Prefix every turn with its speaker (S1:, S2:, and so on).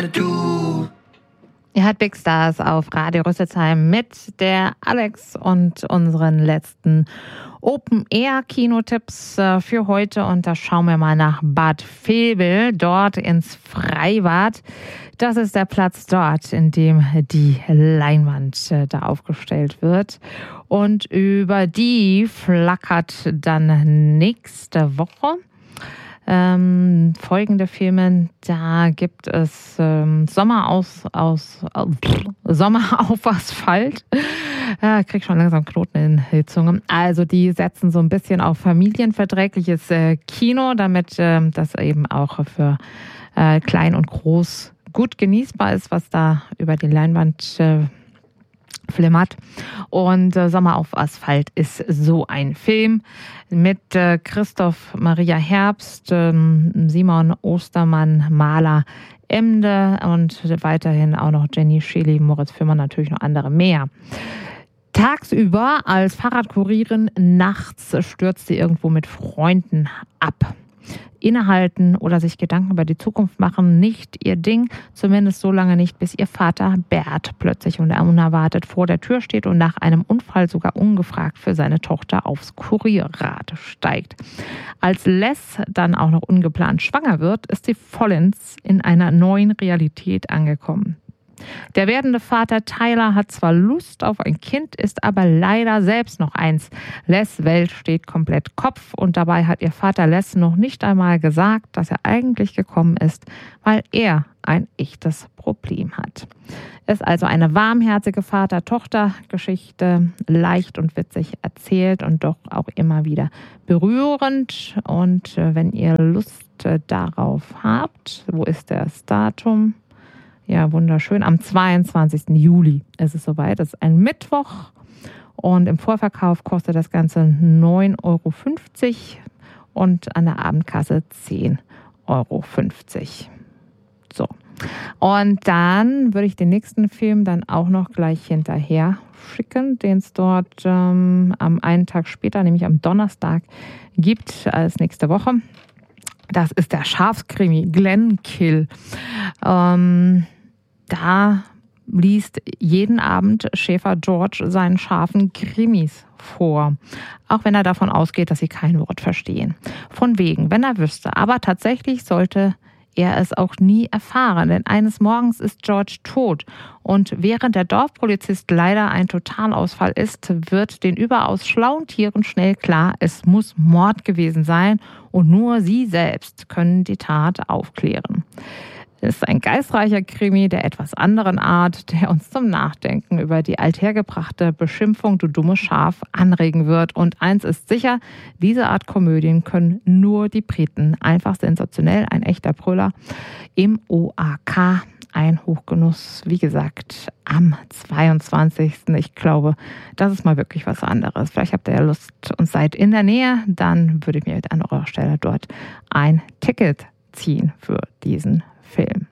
S1: mit du.
S2: Ihr hört Big Stars auf Radio Rüsselsheim mit der Alex und unseren letzten Open-Air-Kinotipps für heute. Und da schauen wir mal nach Bad Vilbel, dort ins Freibad. Das ist der Platz dort, in dem die Leinwand da aufgestellt wird. Und über die flackert dann nächste Woche folgende Filme. Da gibt es Sommer auf Asphalt. Krieg schon langsam Knoten in die Zunge. Also die setzen so ein bisschen auf familienverträgliches Kino, damit das eben auch für klein und groß gut genießbar ist, was da über die Leinwand flimmert. Und Sommer auf Asphalt ist so ein Film mit Christoph Maria Herbst, Simon Ostermann, Maler Emde und weiterhin auch noch Jenny Schily, Moritz Fürmann, natürlich noch andere mehr. Tagsüber als Fahrradkurierin, nachts stürzt sie irgendwo mit Freunden ab. Innehalten oder sich Gedanken über die Zukunft machen, nicht ihr Ding, zumindest so lange nicht, bis ihr Vater Bert plötzlich und unerwartet vor der Tür steht und nach einem Unfall sogar ungefragt für seine Tochter aufs Kurierrad steigt. Als Les dann auch noch ungeplant schwanger wird, ist sie vollends in einer neuen Realität angekommen. Der werdende Vater Tyler hat zwar Lust auf ein Kind, ist aber leider selbst noch eins. Les' Welt steht komplett Kopf und dabei hat ihr Vater Les noch nicht einmal gesagt, dass er eigentlich gekommen ist, weil er ein echtes Problem hat. Ist also eine warmherzige Vater-Tochter-Geschichte, leicht und witzig erzählt und doch auch immer wieder berührend. Und wenn ihr Lust darauf habt, wo ist das Datum? Ja, wunderschön. Am 22. Juli ist es soweit. Das ist ein Mittwoch. Und im Vorverkauf kostet das Ganze 9,50 Euro und an der Abendkasse 10,50 Euro. So. Und dann würde ich den nächsten Film dann auch noch gleich hinterher schicken, den es dort am einen Tag später, nämlich am Donnerstag, gibt als nächste Woche. Das ist der Schafskrimi Glenkill. Da liest jeden Abend Schäfer George seinen Schafen Krimis vor. Auch wenn er davon ausgeht, dass sie kein Wort verstehen. Von wegen, wenn er wüsste. Aber tatsächlich sollte er es auch nie erfahren, denn eines Morgens ist George tot. Und während der Dorfpolizist leider ein Totalausfall ist, wird den überaus schlauen Tieren schnell klar, es muss Mord gewesen sein und nur sie selbst können die Tat aufklären. Es ist ein geistreicher Krimi der etwas anderen Art, der uns zum Nachdenken über die althergebrachte Beschimpfung "du dummes Schaf" anregen wird. Und eins ist sicher, diese Art Komödien können nur die Briten. Einfach sensationell, ein echter Brüller im OAK. Ein Hochgenuss, wie gesagt, am 22. Ich glaube, das ist mal wirklich was anderes. Vielleicht habt ihr ja Lust und seid in der Nähe, dann würde ich mir an eurer Stelle dort ein Ticket ziehen für diesen Film.